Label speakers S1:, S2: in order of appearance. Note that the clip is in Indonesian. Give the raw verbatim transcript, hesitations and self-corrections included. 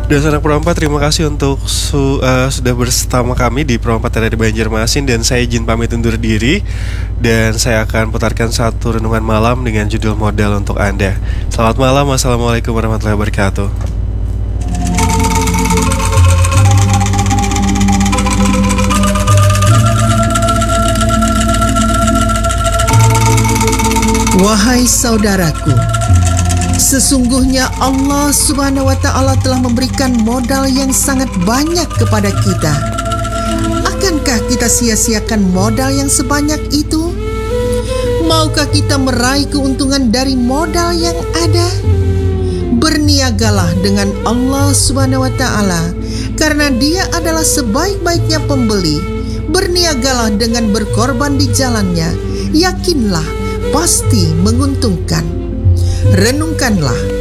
S1: Dan anak Pro empat, terima kasih untuk su, uh, sudah bersama kami di Pro empat dari Banjarmasin. Dan saya izin pamit undur diri. Dan saya akan putarkan satu renungan malam dengan judul Modal untuk Anda. Selamat malam, wassalamualaikum warahmatullahi wabarakatuh.
S2: Wahai saudaraku, sesungguhnya Allah Subhanahu wa Ta'ala telah memberikan modal yang sangat banyak kepada kita. Akankah kita sia-siakan modal yang sebanyak itu? Maukah kita meraih keuntungan dari modal yang ada? Berniagalah dengan Allah Subhanahu wa Ta'ala, karena Dia adalah sebaik-baiknya pembeli. Berniagalah dengan berkorban di jalannya. Yakinlah pasti menguntungkan. Renungkanlah